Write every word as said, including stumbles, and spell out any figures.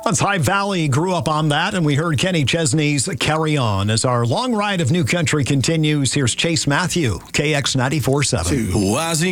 Once High Valley grew up on that, and we heard Kenny Chesney's Carry On. As our long ride of new country continues, here's Chase Matthew, K X ninety-four point seven.